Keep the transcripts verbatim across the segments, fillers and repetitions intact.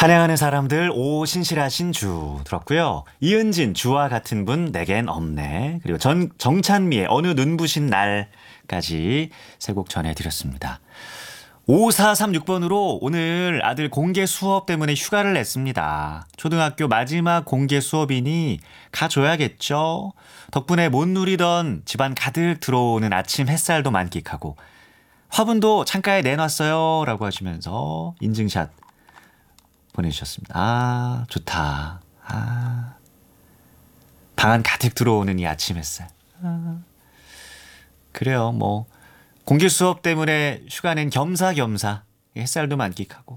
찬양하는 사람들 오 신실하신 주 들었고요. 이은진 주와 같은 분 내겐 없네. 그리고 전 정찬미의 어느 눈부신 날까지 세 곡 전해드렸습니다. 오사삼육 번으로 오늘 아들 공개 수업 때문에 휴가를 냈습니다. 초등학교 마지막 공개 수업이니 가줘야겠죠. 덕분에 못 누리던 집안 가득 들어오는 아침 햇살도 만끽하고 화분도 창가에 내놨어요 라고 하시면서 인증샷 보내주셨습니다. 아 좋다. 아, 방 안 가득 들어오는 이 아침 햇살. 아, 그래요. 뭐 공개 수업 때문에 휴가 낸 겸사겸사 햇살도 만끽하고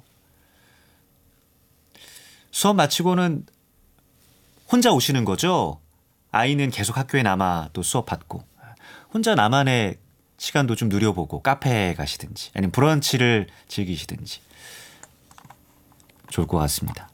수업 마치고는 혼자 오시는 거죠. 아이는 계속 학교에 남아 또 수업 받고 혼자 나만의 시간도 좀 누려보고 카페에 가시든지 아니면 브런치를 즐기시든지 좋을 것 같습니다.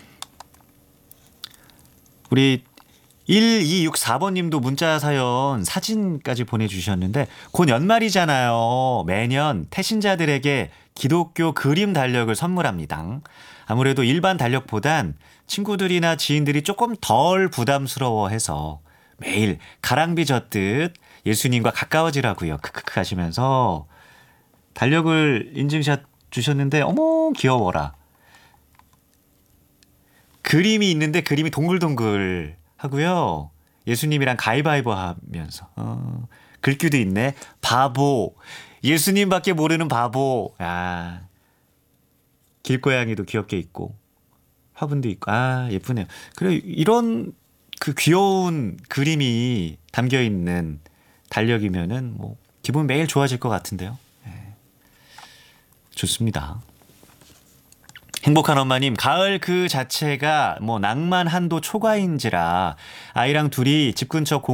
우리 일이육사 번님도 문자 사연 사진까지 보내주셨는데 곧 연말이잖아요. 매년 태신자들에게 기독교 그림 달력을 선물합니다. 아무래도 일반 달력보단 친구들이나 지인들이 조금 덜 부담스러워해서 매일 가랑비 젓듯 예수님과 가까워지라고요. 크크크 하시면서 달력을 인증샷 주셨는데 어머 귀여워라. 그림이 있는데 그림이 동글동글 하고요. 예수님이랑 가위바위보 하면서 어, 글귀도 있네. 바보. 예수님밖에 모르는 바보. 아, 길고양이도 귀엽게 있고 화분도 있고 아 예쁘네요. 그래 이런 그 귀여운 그림이 담겨 있는 달력이면은 뭐 기분 매일 좋아질 것 같은데요. 네. 좋습니다. 행복한 엄마님, 가을 그 자체가 뭐 낭만 한도 초과인지라 아이랑 둘이 집 근처 공